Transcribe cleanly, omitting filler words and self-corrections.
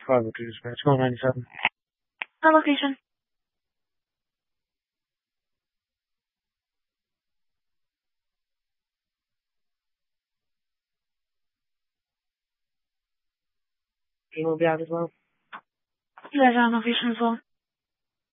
Five two dispatch. Call 97. Our location. You will be out as well? You guys are on location as well.